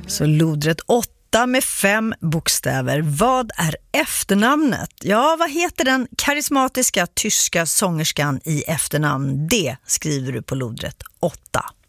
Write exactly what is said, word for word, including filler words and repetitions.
Så lodrätt åtta med fem bokstäver. Vad är efternamnet? Ja, vad heter den karismatiska tyska sångerskan i efternamn? Det skriver du på lodrätt åtta.